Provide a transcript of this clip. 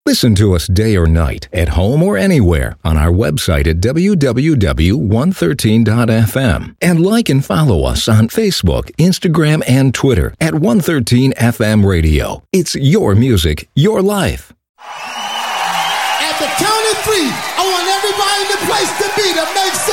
Listen to us day or night, at home or anywhere, on our website at www.113.fm. And like and follow us on Facebook, Instagram, and Twitter at 113FM Radio. It's your music, your life. At the count of three, I want everybody in the place to be to make